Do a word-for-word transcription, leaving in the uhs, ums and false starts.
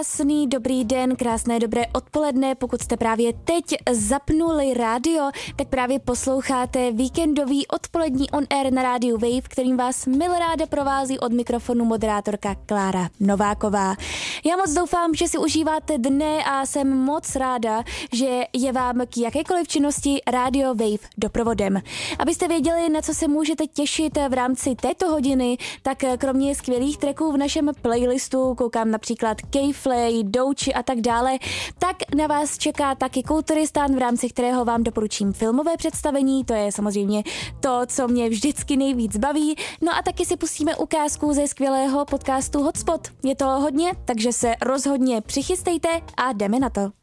Krásný dobrý den, krásné dobré odpoledne. Pokud jste právě teď zapnuli rádio, tak právě posloucháte víkendový odpolední on air na rádiu Wave, kterým vás milráda provází od mikrofonu moderátorka Klára Nováková. Já moc doufám, že si užíváte dne a jsem moc ráda, že je vám k jakékoliv činnosti rádio Wave doprovodem. Abyste věděli, na co se můžete těšit v rámci této hodiny, tak kromě skvělých tracků v našem playlistu, koukám například K-Flay, Douchi a tak dále, tak na vás čeká taky Kulturistán, v rámci kterého vám doporučím filmové představení, to je samozřejmě to, co mě vždycky nejvíc baví, no a taky si pustíme ukázku ze skvělého podcastu Hotspot. Je to hodně, takže se rozhodně přichystejte a jdeme na to.